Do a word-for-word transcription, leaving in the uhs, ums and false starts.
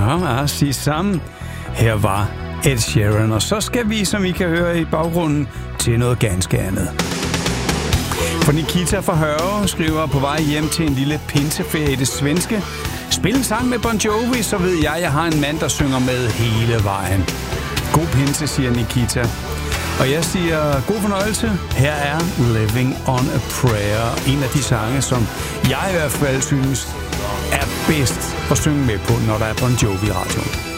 Ja, sig sammen. Her var Ed Sheeran, og så skal vi, som I kan høre i baggrunden, til noget ganske andet. For Nikita fra Hørve skriver på vej hjem til en lille pinseferie i det svenske. Spil en sang med Bon Jovi, så ved jeg, jeg har en mand, der synger med hele vejen. God pinse, siger Nikita. Og jeg siger god fornøjelse. Her er Living on a Prayer. En af de sange, som jeg i hvert fald synes er bedst at synge med på, når der er Bon Jovi i radioen.